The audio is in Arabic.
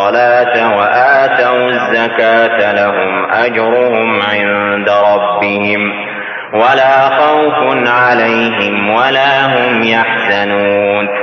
الصلاة وآتوا الزكاة لهم أجرهم عند ربهم ولا خوف عليهم ولا هم يحزنون.